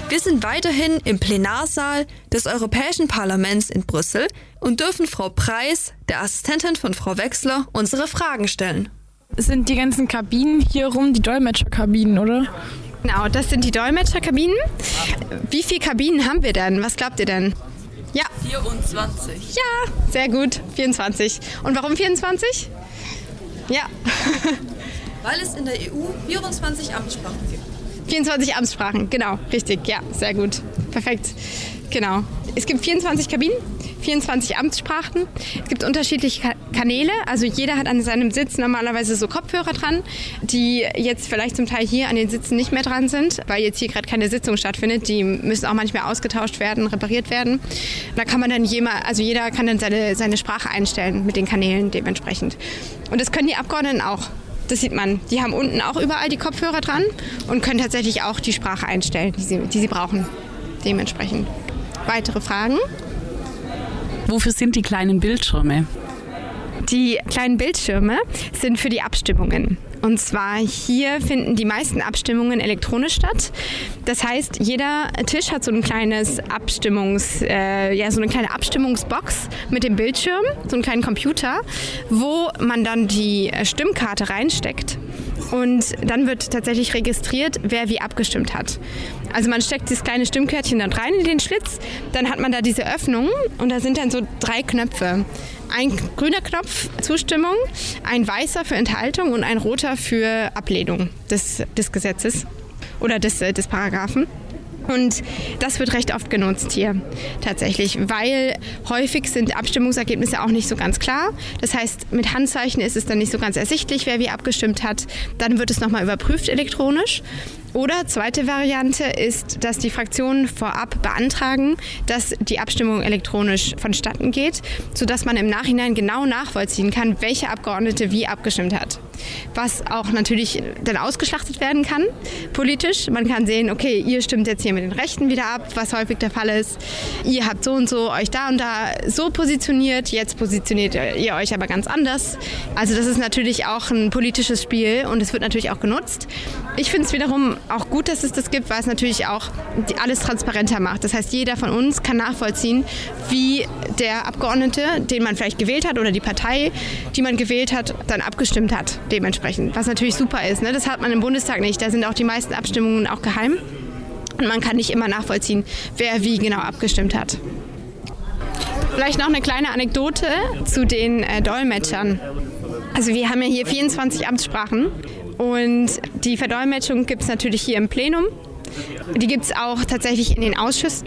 Wir sind weiterhin im Plenarsaal des Europäischen Parlaments in Brüssel und dürfen Frau Preis, der Assistentin von Frau Wechsler, unsere Fragen stellen. Es sind die ganzen Kabinen hier rum, die Dolmetscherkabinen, oder? Genau, das sind die Dolmetscherkabinen. Wie viele Kabinen haben wir denn? Was glaubt ihr denn? Ja. 24. Ja, sehr gut. 24. Und warum 24? Ja. Weil es in der EU 24 Amtssprachen gibt. 24 Amtssprachen, genau, richtig, ja, sehr gut, perfekt, genau. Es gibt 24 Kabinen, 24 Amtssprachen, es gibt unterschiedliche Kanäle, also jeder hat an seinem Sitz normalerweise so Kopfhörer dran, die jetzt vielleicht zum Teil hier an den Sitzen nicht mehr dran sind, weil jetzt hier gerade keine Sitzung stattfindet, die müssen auch manchmal ausgetauscht werden, repariert werden. Da kann man dann jeder kann dann seine Sprache einstellen mit den Kanälen dementsprechend. Und das können die Abgeordneten auch. Das sieht man. Die haben unten auch überall die Kopfhörer dran und können tatsächlich auch die Sprache einstellen, die sie brauchen. Dementsprechend. Weitere Fragen? Wofür sind die kleinen Bildschirme? Die kleinen Bildschirme sind für die Abstimmungen. Und zwar hier finden die meisten Abstimmungen elektronisch statt. Das heißt, jeder Tisch hat so ein kleines so eine kleine Abstimmungsbox mit dem Bildschirm, so einen kleinen Computer, wo man dann die Stimmkarte reinsteckt. Und dann wird tatsächlich registriert, wer wie abgestimmt hat. Also man steckt dieses kleine Stimmkärtchen dann rein in den Schlitz, dann hat man da diese Öffnung und da sind dann so 3 Knöpfe. Ein grüner Knopf Zustimmung, ein weißer für Enthaltung und ein roter für Ablehnung des Gesetzes oder des Paragraphen. Und das wird recht oft genutzt hier tatsächlich, weil häufig sind Abstimmungsergebnisse auch nicht so ganz klar. Das heißt, mit Handzeichen ist es dann nicht so ganz ersichtlich, wer wie abgestimmt hat. Dann wird es nochmal überprüft elektronisch. Oder zweite Variante ist, dass die Fraktionen vorab beantragen, dass die Abstimmung elektronisch vonstatten geht, sodass man im Nachhinein genau nachvollziehen kann, welcher Abgeordnete wie abgestimmt hat. Was auch natürlich dann ausgeschlachtet werden kann, politisch. Man kann sehen, okay, ihr stimmt jetzt hier mit den Rechten wieder ab, was häufig der Fall ist. Ihr habt so und so euch da und da so positioniert, jetzt positioniert ihr euch aber ganz anders. Also das ist natürlich auch ein politisches Spiel und es wird natürlich auch genutzt. Ich finde es wiederum auch gut, dass es das gibt, weil es natürlich auch alles transparenter macht. Das heißt, jeder von uns kann nachvollziehen, wie der Abgeordnete, den man vielleicht gewählt hat oder die Partei, die man gewählt hat, dann abgestimmt hat dementsprechend. Was natürlich super ist, ne? Das hat man im Bundestag nicht. Da sind auch die meisten Abstimmungen auch geheim und man kann nicht immer nachvollziehen, wer wie genau abgestimmt hat. Vielleicht noch eine kleine Anekdote zu den Dolmetschern. Also wir haben ja hier 24 Amtssprachen. Und die Verdolmetschung gibt es natürlich hier im Plenum. Die gibt es auch tatsächlich in den Ausschüssen.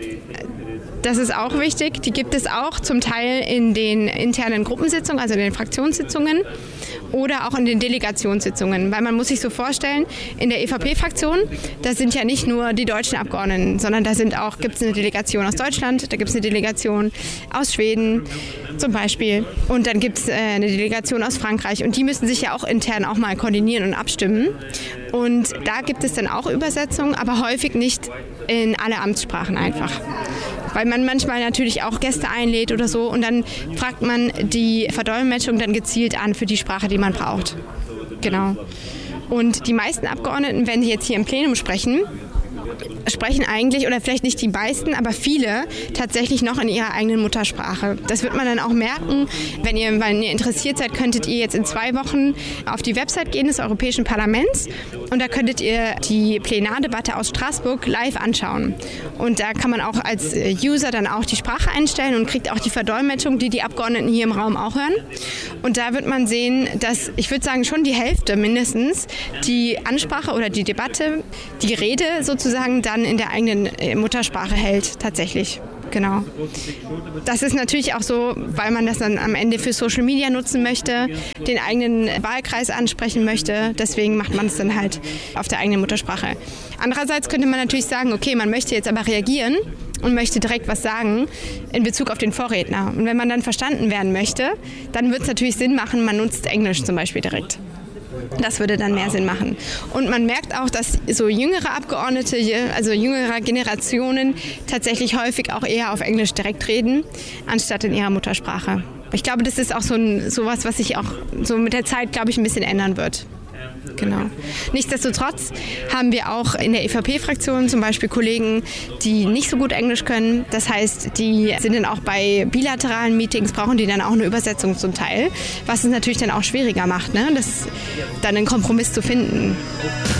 Das ist auch wichtig. Die gibt es auch zum Teil in den internen Gruppensitzungen, also in den Fraktionssitzungen oder auch in den Delegationssitzungen. Weil man muss sich so vorstellen, in der EVP-Fraktion, da sind ja nicht nur die deutschen Abgeordneten, sondern da gibt es eine Delegation aus Deutschland, da gibt es eine Delegation aus Schweden zum Beispiel und dann gibt es eine Delegation aus Frankreich und die müssen sich ja auch intern auch mal koordinieren und abstimmen. Und da gibt es dann auch Übersetzungen, aber häufig nicht in alle Amtssprachen einfach. Weil man manchmal natürlich auch Gäste einlädt oder so und dann fragt man die Verdolmetschung dann gezielt an für die Sprache, die man braucht. Genau. Und die meisten Abgeordneten, wenn sie jetzt hier im Plenum sprechen eigentlich, oder vielleicht nicht die meisten, aber viele tatsächlich noch in ihrer eigenen Muttersprache. Das wird man dann auch merken. Wenn ihr interessiert seid, könntet ihr jetzt in 2 Wochen auf die Website gehen des Europäischen Parlaments und da könntet ihr die Plenardebatte aus Straßburg live anschauen. Und da kann man auch als User dann auch die Sprache einstellen und kriegt auch die Verdolmetschung, die die Abgeordneten hier im Raum auch hören. Und da wird man sehen, dass, ich würde sagen, schon die Hälfte mindestens die Ansprache oder die Debatte, die Rede sozusagen dann in der eigenen Muttersprache hält, tatsächlich. Genau. Das ist natürlich auch so, weil man das dann am Ende für Social Media nutzen möchte, den eigenen Wahlkreis ansprechen möchte. Deswegen macht man es dann halt auf der eigenen Muttersprache. Andererseits könnte man natürlich sagen, okay, man möchte jetzt aber reagieren und möchte direkt was sagen in Bezug auf den Vorredner. Und wenn man dann verstanden werden möchte, dann wird es natürlich Sinn machen, man nutzt Englisch zum Beispiel direkt. Das würde dann mehr Sinn machen. Und man merkt auch, dass so jüngere Abgeordnete, also jüngere Generationen tatsächlich häufig auch eher auf Englisch direkt reden, anstatt in ihrer Muttersprache. Ich glaube, das ist auch sowas, was sich auch so mit der Zeit, glaube ich, ein bisschen ändern wird. Genau. Nichtsdestotrotz haben wir auch in der EVP-Fraktion zum Beispiel Kollegen, die nicht so gut Englisch können. Das heißt, die sind dann auch bei bilateralen Meetings, brauchen die dann auch eine Übersetzung zum Teil, was es natürlich dann auch schwieriger macht, ne? Das dann einen Kompromiss zu finden.